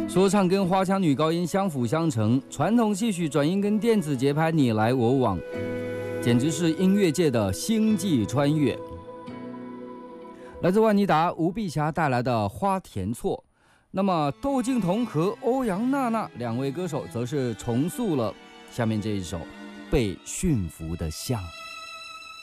说唱跟花腔女高音相辅相成，传统戏曲转音跟电子节拍你来我往，简直是音乐界的星际穿越。来自万妮达、吴碧霞带来的《花田错》，那么窦靖童和欧阳娜娜两位歌手则是重塑了下面这一首《被驯服的象》。